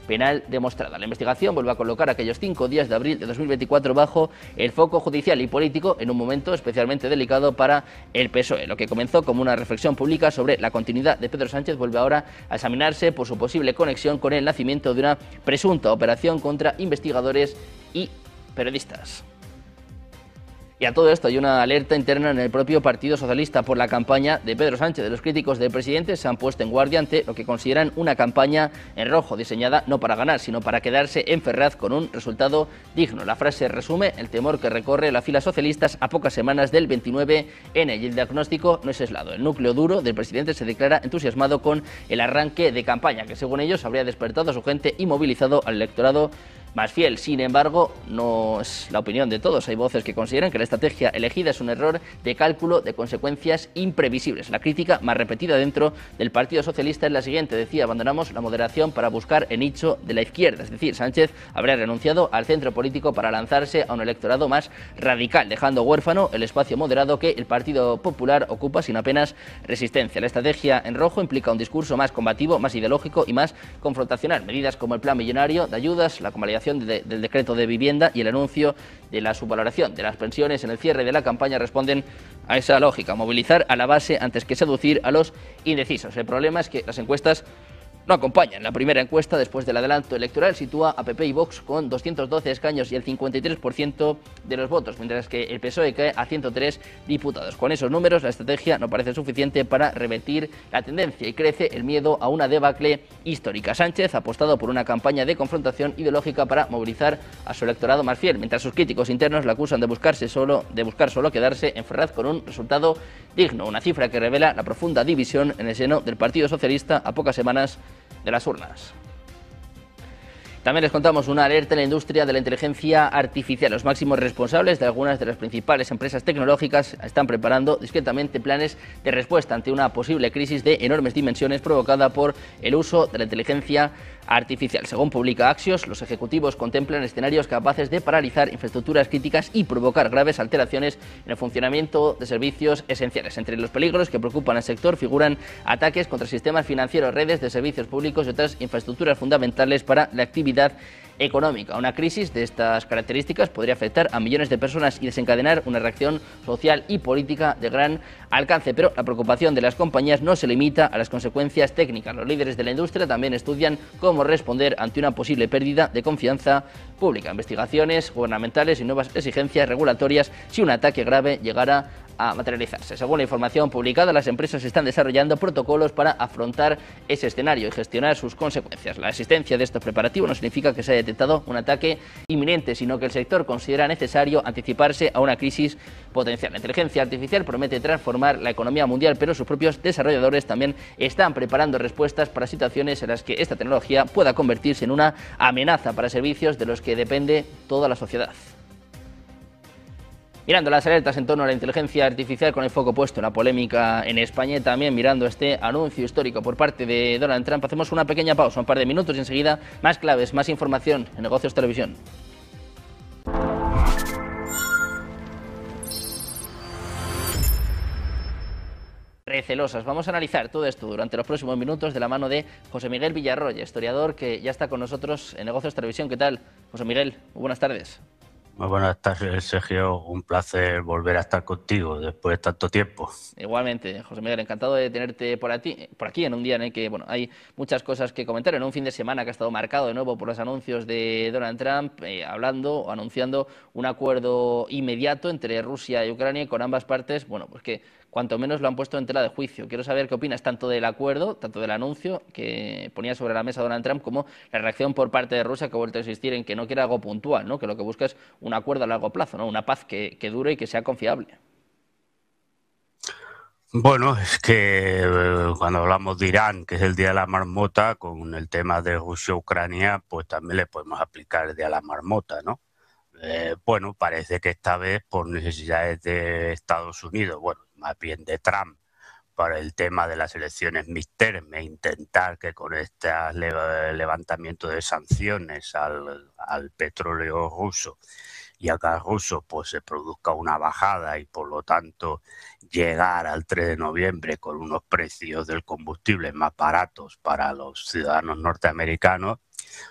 penal demostrada. La investigación vuelve a colocar aquellos 5 días de abril de 2024 bajo el foco judicial y político en un momento especialmente delicado para el PSOE. Lo que comenzó como una reflexión pública sobre la continuidad de Pedro Sánchez vuelve ahora a examinarse por su posible conexión con el nacimiento de una presunta operación contra investigadores y periodistas. Y a todo esto hay una alerta interna en el propio Partido Socialista por la campaña de Pedro Sánchez. Los críticos del presidente se han puesto en guardia ante lo que consideran una campaña en rojo, diseñada no para ganar, sino para quedarse en Ferraz con un resultado digno. La frase resume el temor que recorre las filas socialistas a pocas semanas del 29N y el diagnóstico no es aislado. El núcleo duro del presidente se declara entusiasmado con el arranque de campaña, que según ellos habría despertado a su gente y movilizado al electorado más fiel. Sin embargo, no es la opinión de todos. Hay voces que consideran que la estrategia elegida es un error de cálculo de consecuencias imprevisibles. La crítica más repetida dentro del Partido Socialista es la siguiente. Decía, abandonamos la moderación para buscar el nicho de la izquierda. Es decir, Sánchez habría renunciado al centro político para lanzarse a un electorado más radical, dejando huérfano el espacio moderado que el Partido Popular ocupa sin apenas resistencia. La estrategia en rojo implica un discurso más combativo, más ideológico y más confrontacional. Medidas como el plan millonario de ayudas, la convalidación del decreto de vivienda y el anuncio de la subvaloración de las pensiones en el cierre de la campaña responden a esa lógica, movilizar a la base antes que seducir a los indecisos. El problema es que las encuestas no acompañan. La primera encuesta, después del adelanto electoral, sitúa a PP y Vox con 212 escaños y el 53% de los votos, mientras que el PSOE cae a 103 diputados. Con esos números, la estrategia no parece suficiente para revertir la tendencia y crece el miedo a una debacle histórica. Sánchez ha apostado por una campaña de confrontación ideológica para movilizar a su electorado más fiel, mientras sus críticos internos le acusan de buscar solo quedarse en Ferraz con un resultado digno, una cifra que revela la profunda división en el seno del Partido Socialista a pocas semanas de las urnas. También les contamos una alerta en la industria de la inteligencia artificial. Los máximos responsables de algunas de las principales empresas tecnológicas están preparando discretamente planes de respuesta ante una posible crisis de enormes dimensiones provocada por el uso de la inteligencia artificial. Según publica Axios, los ejecutivos contemplan escenarios capaces de paralizar infraestructuras críticas y provocar graves alteraciones en el funcionamiento de servicios esenciales. Entre los peligros que preocupan al sector figuran ataques contra sistemas financieros, redes de servicios públicos y otras infraestructuras fundamentales para la actividad económica. Una crisis de estas características podría afectar a millones de personas y desencadenar una reacción social y política de gran alcance, pero la preocupación de las compañías no se limita a las consecuencias técnicas. Los líderes de la industria también estudian cómo responder ante una posible pérdida de confianza pública, investigaciones gubernamentales y nuevas exigencias regulatorias si un ataque grave llegara a materializarse. Según la información publicada, las empresas están desarrollando protocolos para afrontar ese escenario y gestionar sus consecuencias. La existencia de estos preparativos no significa que se haya detectado un ataque inminente, sino que el sector considera necesario anticiparse a una crisis potencial. La inteligencia artificial promete transformar la economía mundial, pero sus propios desarrolladores también están preparando respuestas para situaciones en las que esta tecnología pueda convertirse en una amenaza para servicios de los que depende toda la sociedad. Mirando las alertas en torno a la inteligencia artificial con el foco puesto en la polémica en España y también mirando este anuncio histórico por parte de Donald Trump, hacemos una pequeña pausa, un par de minutos y enseguida más claves, más información en Negocios Televisión. Recelosas. Vamos a analizar todo esto durante los próximos minutos de la mano de José Miguel Villarroya, historiador que ya está con nosotros en Negocios Televisión. ¿Qué tal, José Miguel? Muy buenas tardes. Muy buenas tardes, Sergio. Un placer volver a estar contigo después de tanto tiempo. Igualmente, José Miguel, encantado de tenerte por aquí en un día en el que hay muchas cosas que comentar, en un fin de semana que ha estado marcado de nuevo por los anuncios de Donald Trump, anunciando un acuerdo inmediato entre Rusia y Ucrania y con ambas partes, pues que cuanto menos lo han puesto en tela de juicio. Quiero saber qué opinas tanto del acuerdo, tanto del anuncio que ponía sobre la mesa Donald Trump, como la reacción por parte de Rusia, que ha vuelto a insistir en que no quiere algo puntual, ¿no? Que lo que busca es un acuerdo a largo plazo, ¿no? Una paz que dure y que sea confiable. Bueno, es que cuando hablamos de Irán, que es el Día de la Marmota, con el tema de Rusia-Ucrania, pues también le podemos aplicar el Día de la Marmota, ¿no? Parece que esta vez por necesidades de Estados Unidos, más bien de Trump, para el tema de las elecciones midterm e intentar que con este levantamiento de sanciones al petróleo ruso y al gas ruso pues se produzca una bajada y por lo tanto llegar al 3 de noviembre con unos precios del combustible más baratos para los ciudadanos norteamericanos,